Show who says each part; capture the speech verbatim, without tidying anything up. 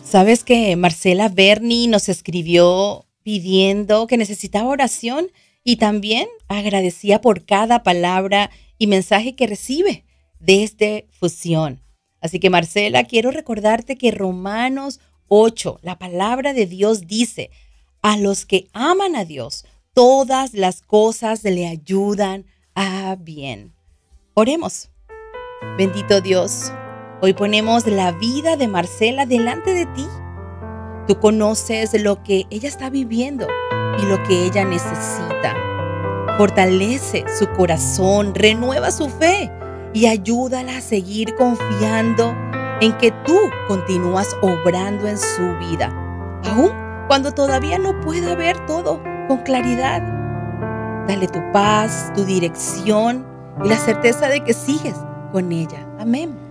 Speaker 1: Sabes que Marcela Berni nos escribió pidiendo que necesitaba oración y también agradecía por cada palabra y mensaje que recibe desde Fusión. Así que Marcela, quiero recordarte que Romanos ocho, la palabra de Dios dice, a los que aman a Dios, todas las cosas le ayudan a bien. Oremos. Bendito Dios, hoy ponemos la vida de Marcela delante de ti. Tú conoces lo que ella está viviendo y lo que ella necesita. Fortalece su corazón, renueva su fe y ayúdala a seguir confiando en que tú continúas obrando en su vida, aun cuando todavía no pueda ver todo con claridad. Dale tu paz, tu dirección y la certeza de que sigues con ella. Amén.